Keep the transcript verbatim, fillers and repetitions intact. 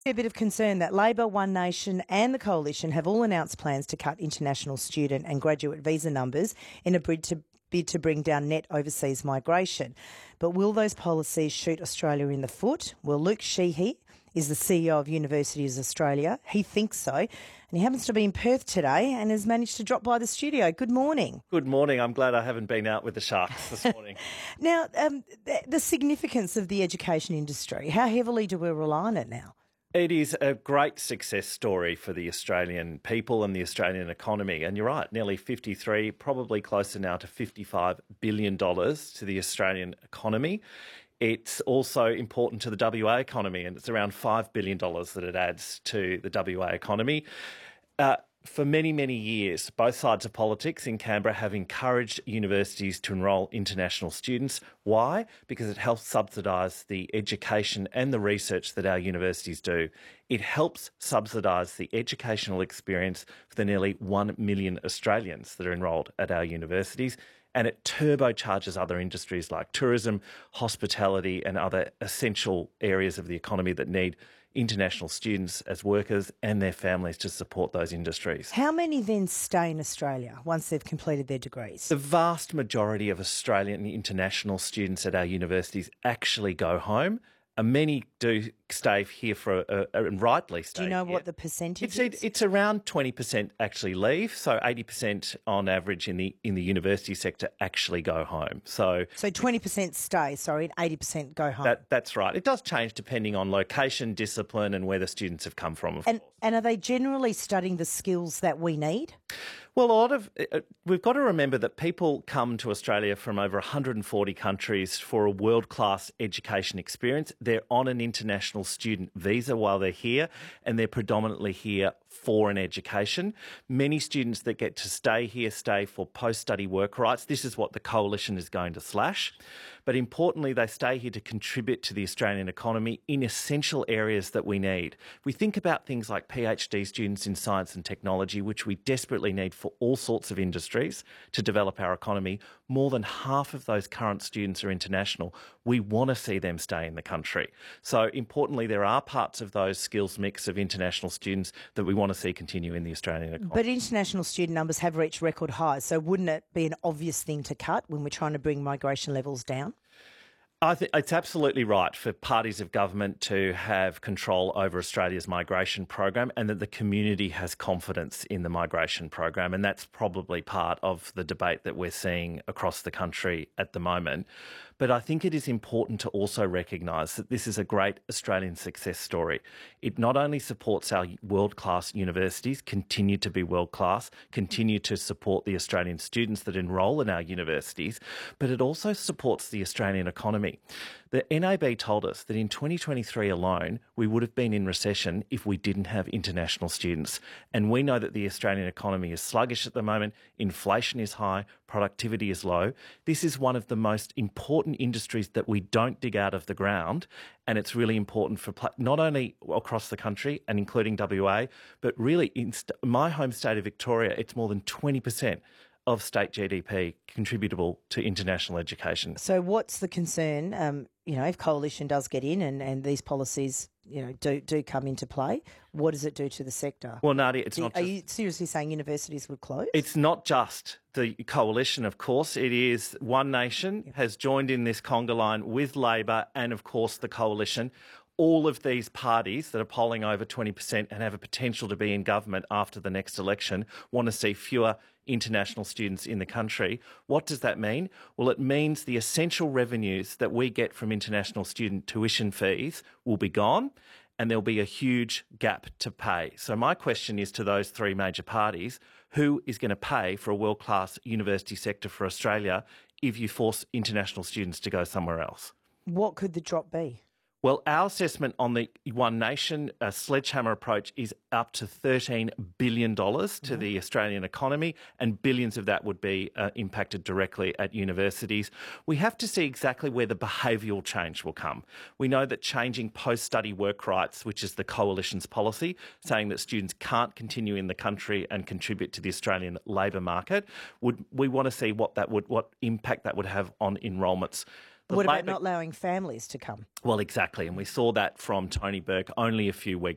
A bit of concern that Labor, One Nation and the Coalition have all announced plans to cut international student and graduate visa numbers in a bid to, bid to bring down net overseas migration. But will those policies shoot Australia in the foot? Well, Luke Sheehy is the C E O of Universities Australia. He thinks so, and he happens to be in Perth today and has managed to drop by the studio. Good morning. Good morning. I'm glad I haven't been out with the Sharks this morning. Now, um, the, the significance of the education industry, how heavily do we rely on it now? It is a great success story for the Australian people and the Australian economy. And you're right, nearly fifty-three, probably closer now to fifty-five billion dollars to the Australian economy. It's also important to the W A economy, and it's around five billion dollars that it adds to the W A economy. Uh, For many, many years, both sides of politics in Canberra have encouraged universities to enrol international students. Why? Because it helps subsidise the education and the research that our universities do. It helps subsidise the educational experience for the nearly one million Australians that are enrolled at our universities. And it turbocharges other industries like tourism, hospitality and other essential areas of the economy that need international students as workers and their families to support those industries. How many then stay in Australia once they've completed their degrees? The vast majority of Australian international students at our universities actually go home. And many do stay here for, uh, and rightly stay Do you know here. what the percentage it's, is? It's around twenty percent actually leave, so eighty percent on average in the in the university sector actually go home. So so twenty percent stay, sorry, and eighty percent go home. That, that's right. It does change depending on location, discipline and where the students have come from, of and, course. And are they generally studying the skills that we need? Well, a lot of uh, we've got to remember that people come to Australia from over one hundred forty countries for a world-class education experience. They're on an international student visa while they're here, and they're predominantly here for an education. Many students that get to stay here stay for post-study work rights. This is what the Coalition is going to slash. But importantly, they stay here to contribute to the Australian economy in essential areas that we need. We think about things like PhD students in science and technology, which we desperately need for all sorts of industries to develop our economy. More than half of those current students are international. We want to see them stay in the country. So importantly, there are parts of those skills mix of international students that we want to see continue in the Australian economy. But international student numbers have reached record highs, so wouldn't it be an obvious thing to cut when we're trying to bring migration levels down? I think it's absolutely right for parties of government to have control over Australia's migration program and that the community has confidence in the migration program. And that's probably part of the debate that we're seeing across the country at the moment. But I think it is important to also recognise that this is a great Australian success story. It not only supports our world-class universities, continue to be world-class, continue to support the Australian students that enrol in our universities, but it also supports the Australian economy. The N A B told us that in twenty twenty-three alone, we would have been in recession if we didn't have international students. And we know that the Australian economy is sluggish at the moment, inflation is high, productivity is low. This is one of the most important industries that we don't dig out of the ground. And it's really important for not only across the country and including W A, but really in my home state of Victoria, it's more than twenty percent of state G D P contributable to international education. So what's the concern, um, you know, if Coalition does get in and, and these policies, you know, do, do come into play, what does it do to the sector? Well, Nadia, it's do, not Are just, you seriously saying universities would close? It's not just the Coalition, of course. It is One Nation yeah. has joined in this conga line with Labor and, of course, the Coalition. All of these parties that are polling over twenty percent and have a potential to be in government after the next election want to see fewer international students in the country. What does that mean? Well, it means the essential revenues that we get from international student tuition fees will be gone and there'll be a huge gap to pay. So my question is to those three major parties, who is going to pay for a world-class university sector for Australia if you force international students to go somewhere else? What could the drop be? Well, our assessment on the One Nation uh, sledgehammer approach is up to thirteen billion dollars to mm-hmm. the Australian economy, and billions of that would be uh, impacted directly at universities. We have to see exactly where the behavioural change will come. We know that changing post-study work rights, which is the Coalition's policy, saying that students can't continue in the country and contribute to the Australian labour market, would we want to see what that would, what impact that would have on enrolments. The what about Labor, not allowing families to come? Well, exactly. And we saw that from Tony Burke only a few weeks